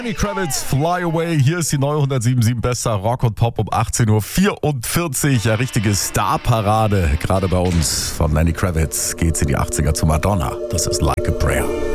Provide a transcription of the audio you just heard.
Lenny Kravitz, Fly Away. Hier ist die neue 107.7 Bester Rock und Pop um 18.44 Uhr. Ja, richtige Starparade. Gerade bei uns von Lenny Kravitz geht's in die 80er zu Madonna. Das ist Like a Prayer.